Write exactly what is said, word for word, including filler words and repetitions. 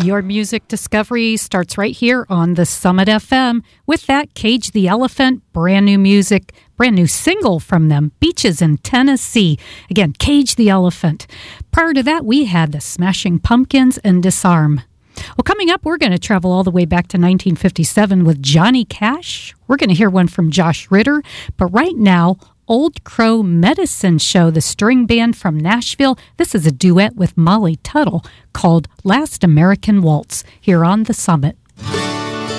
Your music discovery starts right here on the Summit F M. With that, Cage the Elephant, brand new music, brand new single from them, Beaches in Tennessee. Again, Cage the Elephant. Prior to that, we had the Smashing Pumpkins and Disarm. Well, coming up, we're going to travel all the way back to nineteen fifty-seven with Johnny Cash. We're going to hear one from Josh Ritter. But right now, Old Crow Medicine Show, the string band from Nashville. This is a duet with Molly Tuttle called Last American Waltz here on the Summit.